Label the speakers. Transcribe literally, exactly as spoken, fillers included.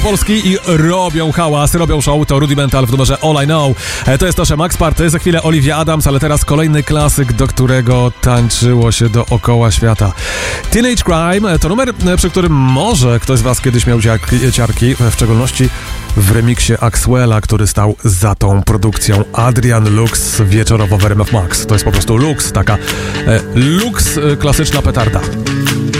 Speaker 1: Polski i robią hałas, robią show. To Rudimental w numerze All I Know. To jest nasze Max Party, za chwilę Olivia Adams, ale teraz kolejny klasyk, do którego tańczyło się dookoła świata. Teenage Crime to numer, przy którym może ktoś z was kiedyś miał ciarki, ciarki w szczególności w remiksie Axwella, który stał za tą produkcją. Adrian Lux wieczorowo w R M F Max. To jest po prostu Lux, taka e, Lux e, klasyczna petarda.